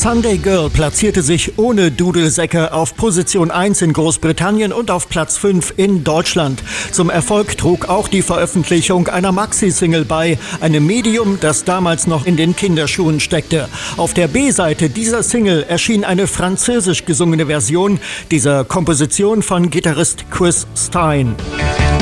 Sunday Girl platzierte sich ohne Dudelsäcke auf Position 1 in Großbritannien und auf Platz 5 in Deutschland. Zum Erfolg trug auch die Veröffentlichung einer Maxi-Single bei, einem Medium, das damals noch in den Kinderschuhen steckte. Auf der B-Seite dieser Single erschien eine französisch gesungene Version dieser Komposition von Gitarrist Chris Stein.